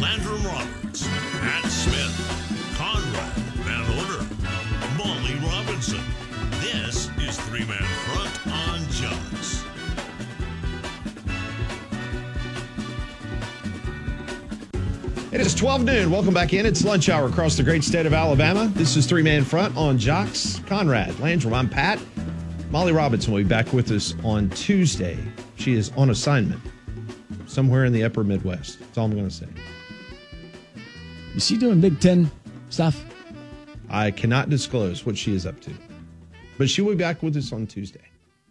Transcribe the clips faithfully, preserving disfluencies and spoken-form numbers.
Landrum Roberts, Pat Smith, Conrad Van Order, Molly Robinson. This is Three Man Front on Jocks. It is twelve noon. Welcome back in. It's lunch hour across the great state of Alabama. This is Three Man Front on Jocks. Conrad Landrum. I'm Pat. Molly Robinson will be back with us on Tuesday. She is on assignment somewhere in the upper Midwest. That's all I'm going to say. Is she doing Big Ten stuff? I cannot disclose what she is up to. But she will be back with us on Tuesday.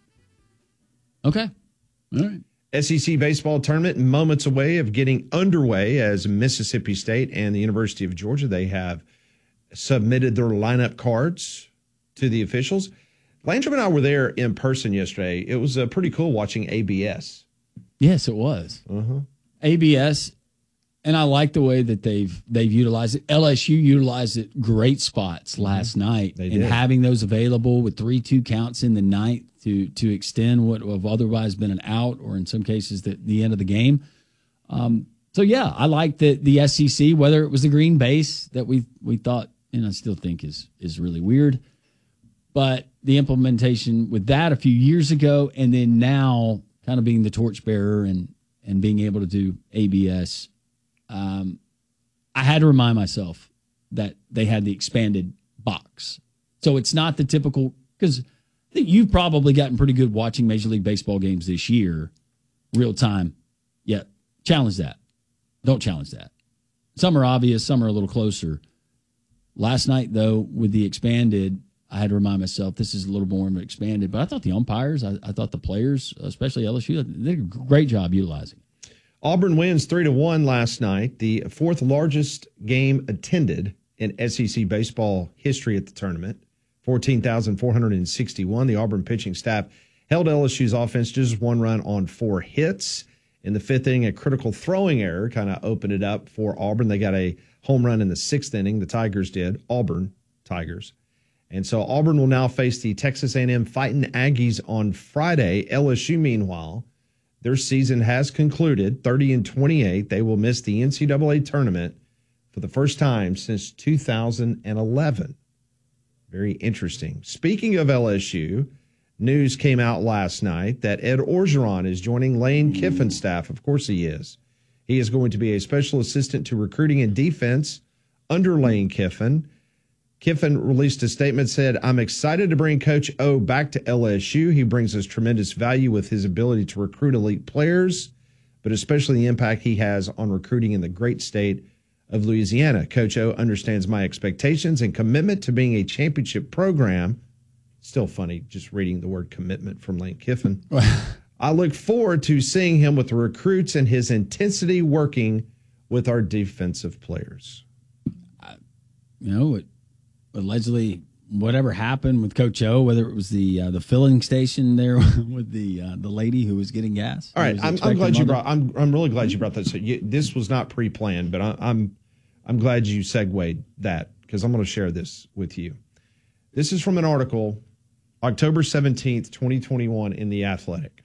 Okay. All right. S E C baseball tournament moments away of getting underway as Mississippi State and the University of Georgia, they have submitted their lineup cards to the officials. Landrum and I were there in person yesterday. It was uh, pretty cool watching A B S. Yes, it was. Uh-huh. A B S, and I like the way that they've they've utilized it. L S U utilized it great spots last mm-hmm. night, they and did. Having those available with three two counts in the ninth to to extend what would have otherwise been an out, or in some cases the, the end of the game. Um, so yeah, I like the the S E C. Whether it was the green base that we we thought, and I still think is is really weird, but the implementation with that a few years ago, and then now kind of being the torchbearer and and being able to do A B S. Um, I had to remind myself that they had the expanded box. So it's not the typical, because I think you've probably gotten pretty good watching Major League Baseball games this year, real time. Yeah, challenge that. Don't challenge that. Some are obvious, some are a little closer. Last night, though, with the expanded, I had to remind myself this is a little more expanded. But I thought the umpires, I, I thought the players, especially L S U, they did a great job utilizing it. Auburn wins three to one last night, the fourth largest game attended in S E C baseball history at the tournament, fourteen thousand four hundred sixty-one. The Auburn pitching staff held L S U's offense just one run on four hits. In the fifth inning, a critical throwing error kind of opened it up for Auburn. They got a home run in the sixth inning. The Tigers did, Auburn Tigers. And so Auburn will now face the Texas A and M Fighting Aggies on Friday. L S U, meanwhile, their season has concluded, thirty and twenty-eight. They will miss the N C double A tournament for the first time since two thousand eleven. Very interesting. Speaking of L S U, news came out last night that Ed Orgeron is joining Lane Kiffin's staff. Of course he is. He is going to be a special assistant to recruiting and defense under Lane Kiffin. Kiffin released a statement, said, "I'm excited to bring Coach O back to L S U. He brings us tremendous value with his ability to recruit elite players, but especially the impact he has on recruiting in the great state of Louisiana. Coach O understands my expectations and commitment to being a championship program." Still funny just reading the word commitment from Lane Kiffin. "I look forward to seeing him with the recruits and his intensity working with our defensive players." I, you know, it, allegedly, whatever happened with Coach O, whether it was the uh, the filling station there with the uh, the lady who was getting gas. All right, I'm, I'm glad you brought. I'm I'm really glad you brought that. So you, this was not pre-planned, but I, I'm I'm glad you segued that, because I'm going to share this with you. This is from an article, October seventeenth, twenty twenty-one, in The Athletic.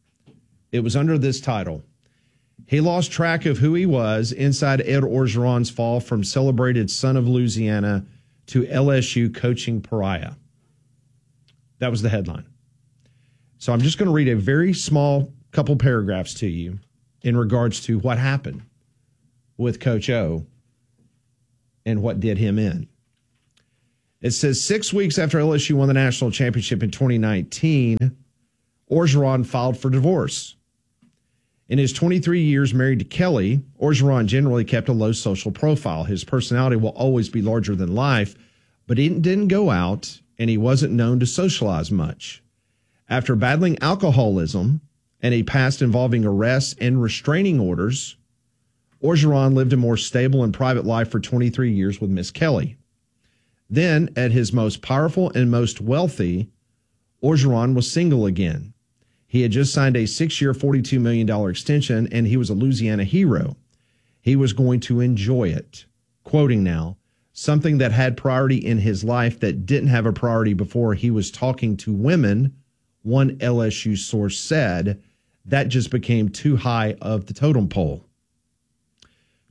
It was under this title: "He lost track of who he was inside Ed Orgeron's fall from celebrated son of Louisiana to L S U coaching pariah." That was the headline. So I'm just going to read a very small couple paragraphs to you in regards to what happened with Coach O and what did him in. It says, six weeks after L S U won the national championship in twenty nineteen, Orgeron filed for divorce. In his twenty-three years married to Kelly, Orgeron generally kept a low social profile. His personality will always be larger than life, but he didn't go out, and he wasn't known to socialize much. After battling alcoholism and a past involving arrests and restraining orders, Orgeron lived a more stable and private life for twenty-three years with Miss Kelly. Then, at his most powerful and most wealthy, Orgeron was single again. He had just signed a six-year, forty-two million dollars extension, and he was a Louisiana hero. He was going to enjoy it. Quoting now, "Something that had priority in his life that didn't have a priority before he was talking to women," one L S U source said, "that just became too high of the totem pole."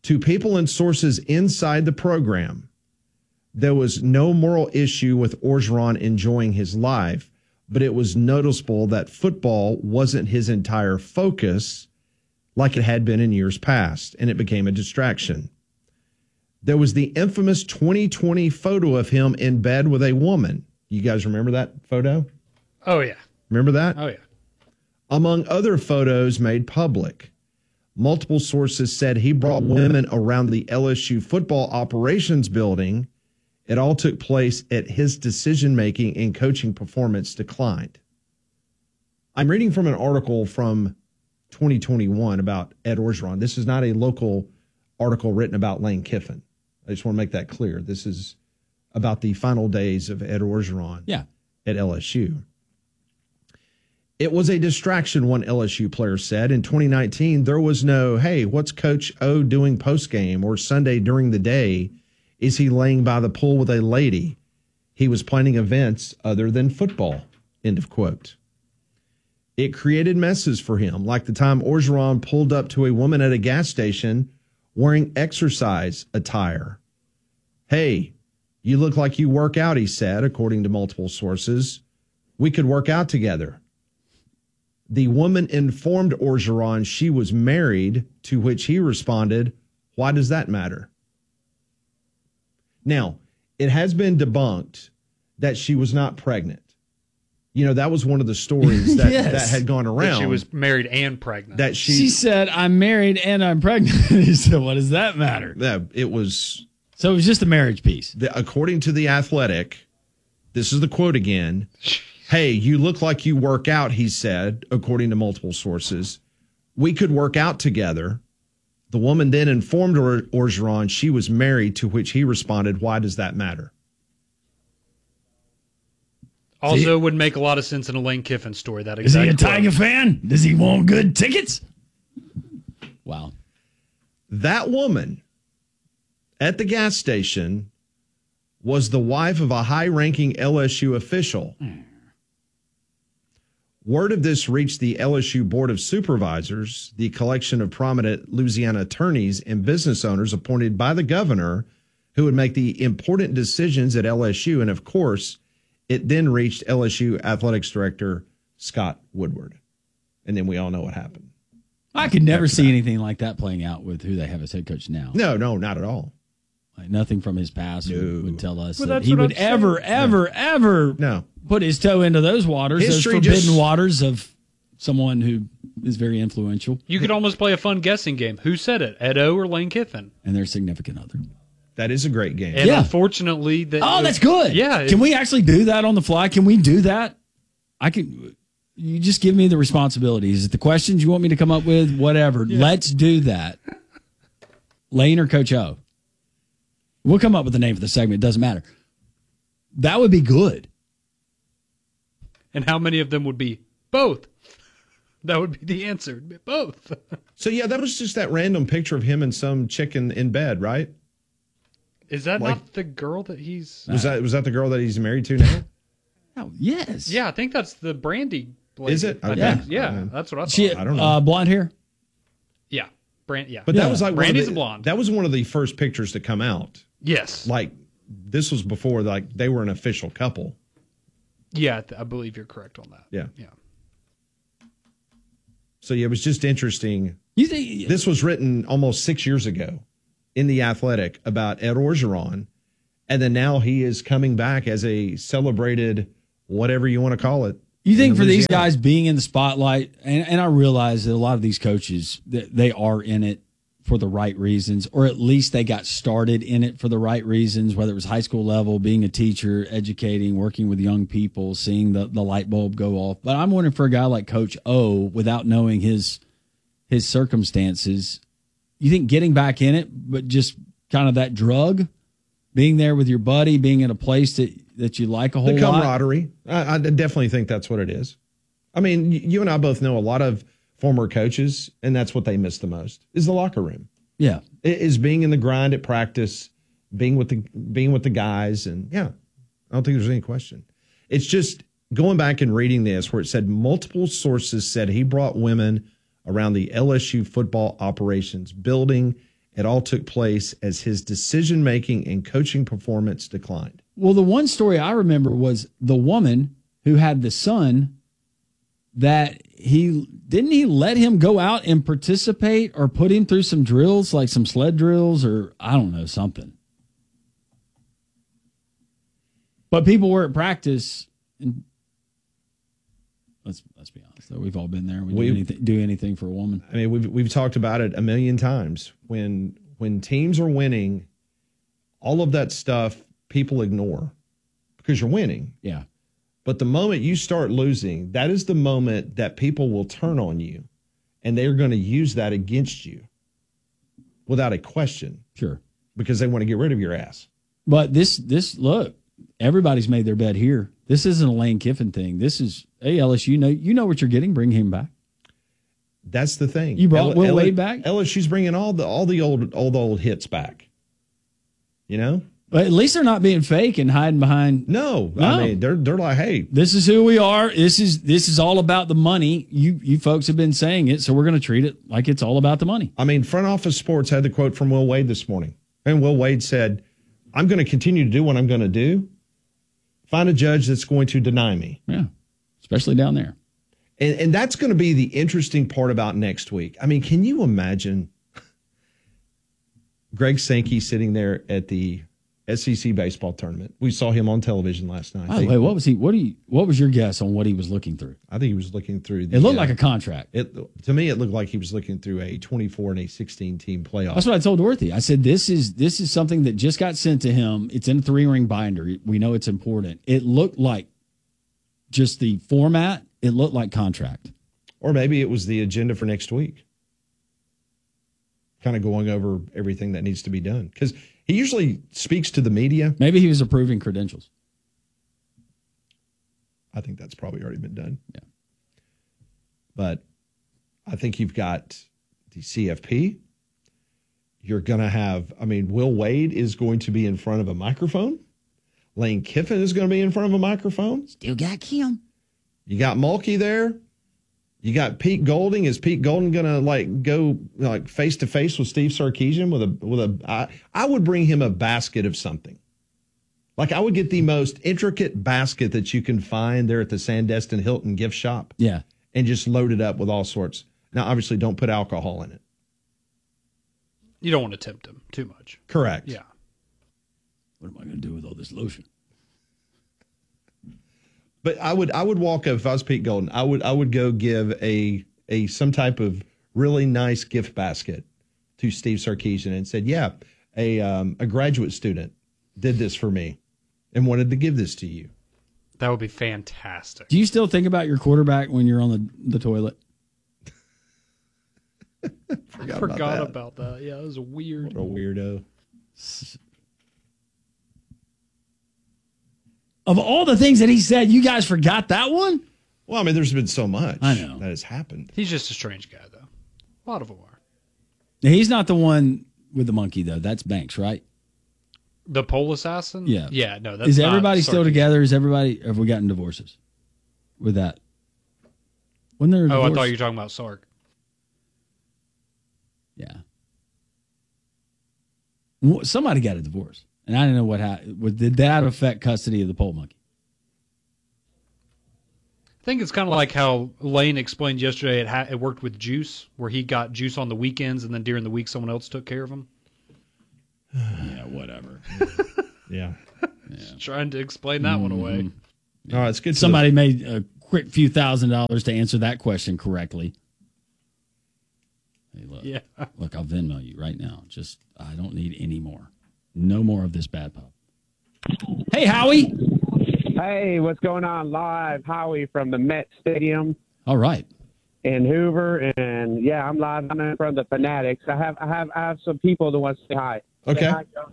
To people and sources inside the program, there was no moral issue with Orgeron enjoying his life, but it was noticeable that football wasn't his entire focus like it had been in years past, and it became a distraction. There was the infamous twenty twenty photo of him in bed with a woman. You guys remember that photo? Oh, yeah. Remember that? Oh, yeah. Among other photos made public, multiple sources said he brought women around the L S U football operations building. It all took place at his decision-making and coaching performance declined. I'm reading from an article from twenty twenty-one about Ed Orgeron. This is not a local article written about Lane Kiffin. I just want to make that clear. This is about the final days of Ed Orgeron yeah. at L S U. It was a distraction, one L S U player said. In twenty nineteen, there was no, hey, what's Coach O doing postgame or Sunday during the day? Is he laying by the pool with a lady? He was planning events other than football, end of quote. It created messes for him, like the time Orgeron pulled up to a woman at a gas station wearing exercise attire. Hey, you look like you work out, he said, according to multiple sources. We could work out together. The woman informed Orgeron she was married, to which he responded, why does that matter? Now, it has been debunked that she was not pregnant. You know, that was one of the stories that, Yes. that had gone around. That she was married and pregnant. That she, She said, I'm married and I'm pregnant. He said, what does that matter? that it was, So it was just a marriage piece. the, according to The Athletic, this is the quote again. Hey, you look like you work out, he said, according to multiple sources. We could work out together. The woman then informed or- Orgeron she was married, to which he responded, why does that matter? Also would make a lot of sense in a Lane Kiffin story. That Is he a exact quote. Tiger fan? Does he want good tickets? Wow. That woman at the gas station was the wife of a high-ranking L S U official. Mm. Word of this reached the L S U Board of Supervisors, the collection of prominent Louisiana attorneys and business owners appointed by the governor who would make the important decisions at L S U. And, of course, it then reached L S U Athletics Director Scott Woodward. And then we all know what happened. I could never see anything like that playing out with who they have as head coach now. No, no, not at all. Like nothing from his past would, No. would tell us Well, that that's he what would I'm saying. ever, ever, ever No. put his toe into those waters, History those forbidden just- waters of someone who is very influential You could almost play a fun guessing game. Who said it, Ed O or Lane Kiffin? and their significant other. That is a great game. And Yeah. unfortunately, that Oh, that's good. Yeah, Can it- we actually do that on the fly? Can we do that? I can. You just give me the responsibility. Is it the questions you want me to come up with? Whatever. Let's do that. Lane or Coach O? We'll come up with the name for the segment. It doesn't matter. That would be good. And how many of them would be both? That would be the answer. Both. So, yeah, that was just that random picture of him and some chick in, in bed, right? Is that Like- not the girl that he's? Was that was that the girl that he's married to now? Oh, yes. Yeah, I think that's the Brandy. Lady. Is it? I Okay. think. Yeah, Okay. that's what I thought. She, I don't know. Uh, blonde hair? yeah, Brand. Yeah, But Yeah. that was like one of Brandy's the- a blonde. That was one of the first pictures to come out. yes. Like this was before like they were an official couple. Yeah, I believe you're correct on that. Yeah. Yeah. So yeah, it was just interesting. You think This was written almost six years ago in The Athletic about Ed Orgeron, and then now he is coming back as a celebrated whatever you want to call it. You think in for these Louisiana. guys being in the spotlight, and, and I realize that a lot of these coaches, that they are in it for the right reasons, or at least they got started in it for the right reasons, whether it was high school level, being a teacher, educating, working with young people, seeing the, the light bulb go off. But I'm wondering for a guy like Coach O, without knowing his his circumstances, you think getting back in it, but just kind of that drug, being there with your buddy, being in a place that, that you like a whole The lot. camaraderie. I, I definitely think that's what it is. I mean, y- you and I both know a lot of former coaches, and that's what they miss the most is the locker room. Yeah. It is being in the grind at practice, being with the being with the guys, and yeah, I don't think there's any question. It's just going back and reading this where it said multiple sources said he brought women around the L S U football operations building, It all took place as his decision-making and coaching performance declined. Well, the one story I remember was the woman who had the son that he didn't he let him go out and participate or put him through some drills, like some sled drills or I don't know, something. But people were at practice and let's let's be honest though, we've all been there. We do anything, do anything for a woman. I mean, we've we've talked about it a million times. When when teams are winning, all of that stuff people ignore because you're winning. Yeah. But the moment you start losing, that is the moment that people will turn on you, and they're going to use that against you without a question. Sure. Because they want to get rid of your ass. But this this look, everybody's made their bed here. This isn't a Lane Kiffin thing. This is, hey, Ellis, you know, you know what you're getting. Bring him back. That's the thing. You brought L- Will L- Wade back? L S U's bringing all the all the old old old hits back. You know? But at least they're not being fake and hiding behind. No, No. I mean they're they're like, hey, This is who we are. This is this is all about the money. You you folks have been saying it, so we're going to treat it like it's all about the money. I mean, Front Office Sports had the quote from Will Wade this morning, and Will Wade said, "I'm going to continue to do what I'm going to do. Find a judge that's going to deny me." Yeah, especially down there. And, and that's going to be the interesting part about next week. I mean, can you imagine Greg Sankey sitting there at the S E C baseball tournament? We saw him on television last night. By the way, what was he? What do you? What was your guess on what he was looking through? I think he was looking through. The, It looked uh, like a contract. It to me, it looked like he was looking through a twenty-four and a sixteen team playoff. That's what I told Dorothy. I said this is this is something that just got sent to him. It's in a three ring binder. We know it's important. It looked like just the format. It looked like contract. Or maybe it was the agenda for next week. Kind of going over everything that needs to be done. Because he usually speaks to the media. Maybe he was approving credentials. I think that's probably already been done. Yeah. But I think you've got the C F P. You're going to have, I mean, Will Wade is going to be in front of a microphone. Lane Kiffin is going to be in front of a microphone. Still got Kim. You got Mulkey there. You got Pete Golding. Is Pete Golding going to like go like face to face with Steve Sarkisian with a with a? I, I would bring him a basket of something. Like I would get the most intricate basket that you can find there at the Sandestin Hilton gift shop. Yeah, and just load it up with all sorts. Now, obviously, don't put alcohol in it. You don't want to tempt him too much. Correct. Yeah. what am I going to do with all this lotion? But I would I would walk up if I was Pete Golden. I would I would go give a a some type of really nice gift basket to Steve Sarkisian and said, yeah, a um, a graduate student did this for me and wanted to give this to you. That would be fantastic. Do you still think about your quarterback when you're on the, the toilet? Forgot I forgot about about that. Yeah, it was weird. that. What a weirdo. Of all the things that he said, you guys forgot that one? Well, I mean, there's been so much I know. that has happened. He's just a strange guy, though. A lot of them are. He's not the one with the monkey, though. That's Banks, right? The pole assassin? Yeah. Yeah, no, that's Is not everybody still Sarkisian. together? Is everybody, have we gotten divorces with that? Wasn't there a Oh, I divorce? thought you were talking about Sark. Yeah. Wh- Somebody got a divorce. And I didn't know what happened. Did that affect custody of the pole monkey? I think it's kind of like how Lane explained yesterday it, ha- it worked with Juice, where he got Juice on the weekends, and then during the week someone else took care of him. Yeah, whatever. Yeah. Just trying to explain that one away. All right, it's good. to Somebody made a quick few thousand dollars to answer that question correctly. Hey, look. Yeah. Look, I'll Venmo you right now. Just, I don't need any more. No more of this bad pub. Hey, Howie. Hey, what's going on? Live, Howie from the Met Stadium All right. in Hoover, and yeah, I'm live. I'm in front of the Fanatics. I have, I have, I have some people that want to say hi. Okay. Say hi, Joe.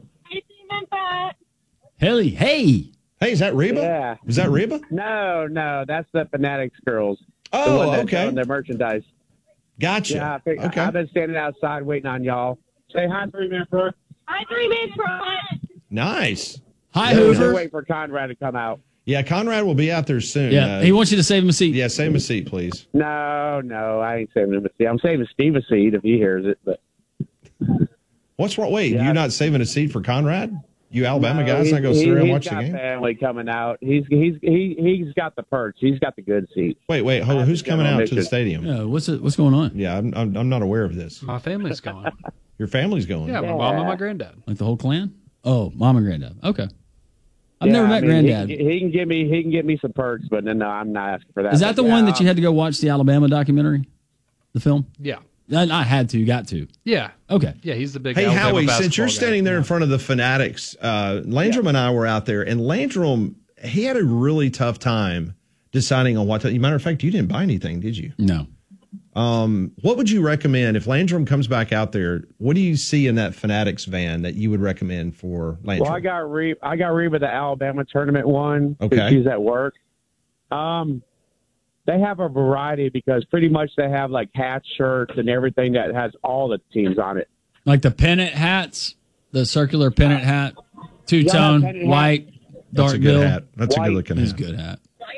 Haley, hey. Hey, is that Reba? Yeah. Is that Reba? No, no, that's the Fanatics girls. the Oh, one that's okay. selling their merchandise. Gotcha. Yeah, I think, okay. I've been standing outside waiting on y'all. Say hi, three man pro. Hi, three minutes front. Nice. Hi, We're Hoover. waiting for Conrad to come out. Yeah, Conrad will be out there soon. Yeah, Uh, he wants you to save him a seat. yeah, save him a seat, please. No, no, I ain't saving him a seat. I'm saving Steve a seat if he hears it, but What's wrong? Wait, Yeah. you're not saving a seat for Conrad? You Alabama No, guys he's- not going to sit he- there and he's watch the got game? family coming out. He's he's he he's got the perch. He's got the good seat. Wait, wait, hold, That's who's the coming general out to the mission. stadium? Yeah, what's it, what's going on? Yeah, I'm, I'm I'm not aware of this. My family's going. Your family's going. Yeah, my mom and my granddad. Like the whole clan? Oh, mom and granddad. Okay. I've Yeah, never I met mean, granddad. He, he can give me he can give me some perks, but then no, I'm not asking for that. Is that the But, one yeah, that you had to go watch the Alabama documentary? The film? Yeah. I, I had to, got to. Yeah. Okay. Yeah, he's the big Hey, Alabama Howie, since basketball you're guy. standing there in front of the Fanatics, uh, Landrum and I were out there, and Landrum, he had a really tough time deciding on what to. Matter of fact, you didn't buy anything, did you? No. Um, what would you recommend if Landrum comes back out there? What do you see in that Fanatics van that you would recommend for Landrum? Well, I got Reeb. I got Reba the Alabama tournament one. 'cause Okay. she's at work. Um, they have a variety because pretty much they have like hats, shirts, and everything that has all the teams on it. Like the pennant hats, the circular pennant hat, two tone, Yeah, pennant hat. white, That's dark a good bill. hat. That's a White good looking It's a hat. good hat.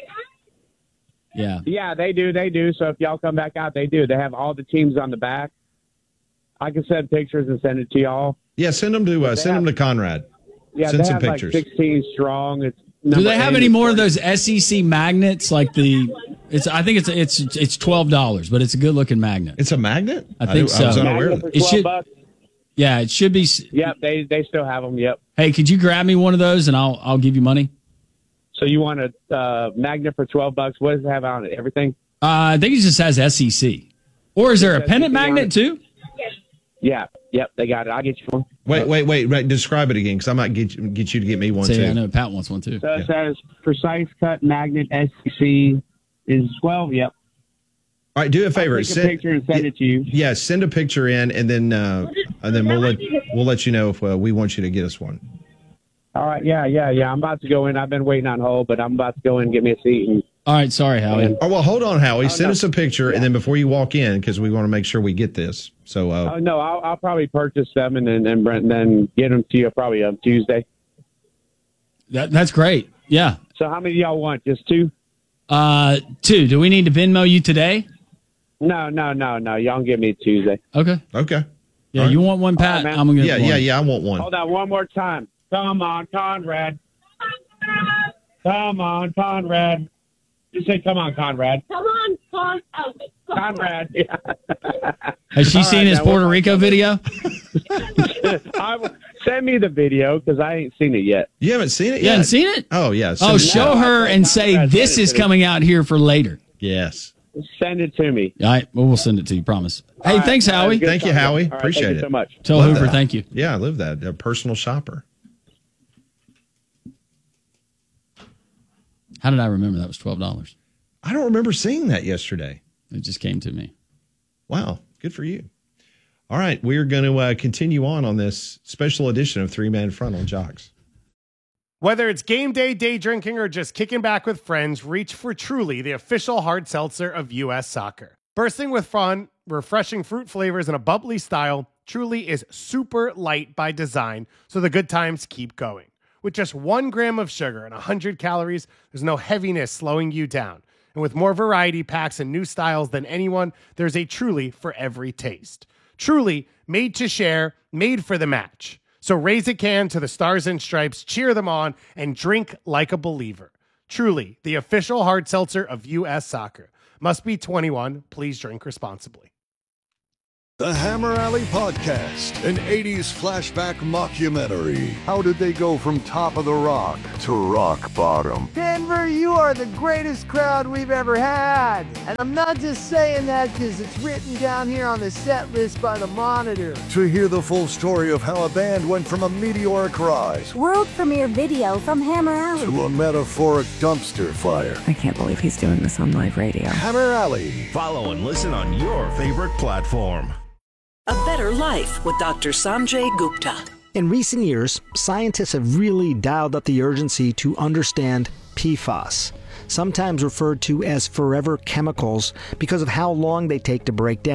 Yeah. Yeah, they do. They do. So if y'all come back out, they do. They have all the teams on the back. I can send pictures and send it to y'all. Yeah, send them to uh, They send have- them to Conrad. Yeah, Send they some have pictures. like sixteen strong. It's Do number they have eight any is more of forty. those S E C magnets? Like the, it's. I think it's it's it's twelve dollars, but it's a good looking magnet. It's a magnet. I think I, I was so. unaware Magnet of for that. It twelve should- bucks. Yeah, it should be. s- Yep, they they still have them. Yep. Hey, could you grab me one of those and I'll I'll give you money? So you want a uh, magnet for twelve bucks? What does it have on it? Everything? Uh, I think it just has S E C. Or is there a It says pennant S E C on magnet it. too? Yeah. Yep, they got it. I'll get you one. Wait, wait, wait, wait. Describe it again, because I might get you, get you to get me one Say, too. I know Pat wants one too. So it says precise cut magnet S E C is twelve. Yep. All right, do a favor. I'll take a Send- picture and send it to you. Yeah, send a picture in, and then uh, and then we'll let we'll let you know if uh, we want you to get us one. All right. Yeah, yeah, yeah. I'm about to go in. I've been waiting on hold, but I'm about to go in and get me a seat. And All right, sorry, Howie. Oh well, hold on, Howie. Send no. us a picture, and then before you walk in, because we want to make sure we get this. So, uh, oh no, I'll, I'll probably purchase them and then and Brent, then get them to you probably on Tuesday. That, that's great. Yeah. So how many of y'all want? Just two? Uh, two. Do we need to Venmo you today? No, no, no, no. Y'all can give me Tuesday. Okay. okay. Yeah, All right. you want one, Pat? All right, man. I'm gonna get Yeah, one. yeah, yeah. I want one. Hold on one more time. Come on, Conrad. Come on, Conrad. You say, come on, Conrad. Come on, Con. Oh, Conrad. Has she All seen right, his now, Puerto what- Rico video? I will- Send me the video because I ain't seen it yet. You haven't seen it You yet? haven't seen it? Oh yeah. Oh, send it- show No, her I- and I- say I- this I- is coming out here for later. Yes. Send it to me. All right, well, we'll send it to you. Promise. Hey, All right, thanks, all right, Howie. good Thank you, talking. Howie. All right, Appreciate thank it. you so much. Tell Love Hoover, that. thank you. Yeah, I live that. A personal shopper. How did I remember that was twelve dollars? I don't remember seeing that yesterday. It just came to me. Wow, good for you. All right, we're going to uh, continue on on this special edition of Three Man Front on Jocks. Whether it's game day, day drinking, or just kicking back with friends, reach for Truly, the official hard seltzer of U S Soccer. Bursting with fun, refreshing fruit flavors, and a bubbly style, Truly is super light by design, so the good times keep going. With just one gram of sugar and one hundred calories, there's no heaviness slowing you down. And with more variety packs and new styles than anyone, there's a Truly for every taste. Truly, made to share, made for the match. So raise a can to the Stars and Stripes, cheer them on, and drink like a believer. Truly, the official hard seltzer of U S Soccer. Must be twenty-one. Please drink responsibly. The Hammer Alley Podcast, an eighties flashback mockumentary. How did they go from top of the rock to rock bottom? Denver, you are the greatest crowd we've ever had. And I'm not just saying that because it's written down here on the set list by the Monitor. To hear the full story of how a band went from a meteoric rise World premiere video from Hammer Alley. to a metaphoric dumpster fire. I can't believe he's doing this on live radio. Hammer Alley. Follow and listen on your favorite platform. A Better Life with Doctor Sanjay Gupta. In recent years, scientists have really dialed up the urgency to understand P FAS, sometimes referred to as forever chemicals because of how long they take to break down.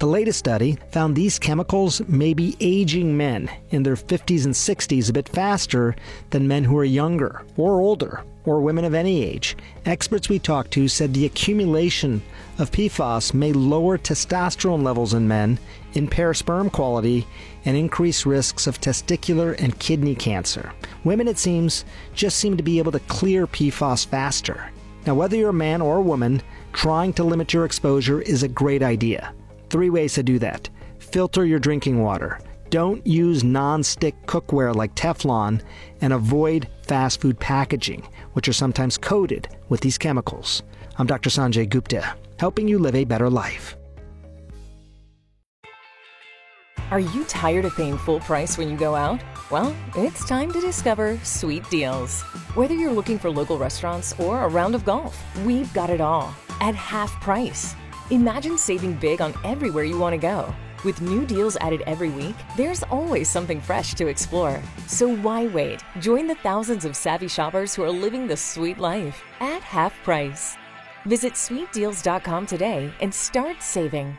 The latest study found these chemicals may be aging men in their fifties and sixties a bit faster than men who are younger or older or women of any age. Experts we talked to said the accumulation of P FAS may lower testosterone levels in men, impair sperm quality, and increase risks of testicular and kidney cancer. Women, it seems, just seem to be able to clear P FAS faster. Now, whether you're a man or a woman, trying to limit your exposure is a great idea. Three ways to do that. Filter your drinking water. Don't use non-stick cookware like Teflon, and avoid fast food packaging, which are sometimes coated with these chemicals. I'm Doctor Sanjay Gupta, helping you live a better life. Are you tired of paying full price when you go out? Well, it's time to discover Sweet Deals. Whether you're looking for local restaurants or a round of golf, we've got it all at half price. Imagine saving big on everywhere you want to go. With new deals added every week, there's always something fresh to explore. So why wait? Join the thousands of savvy shoppers who are living the sweet life at half price. Visit sweet deals dot com today and start saving.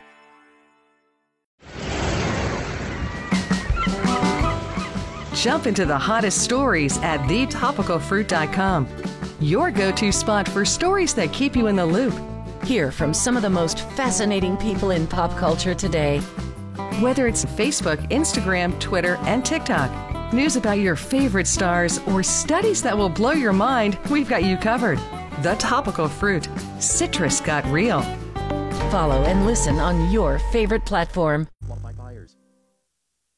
Jump into the hottest stories at the topical fruit dot com. Your go-to spot for stories that keep you in the loop. Hear from some of the most fascinating people in pop culture today. Whether it's Facebook, Instagram, Twitter, and TikTok, news about your favorite stars, or studies that will blow your mind, we've got you covered. The Topical Fruit. Citrus got real. Follow and listen on your favorite platform.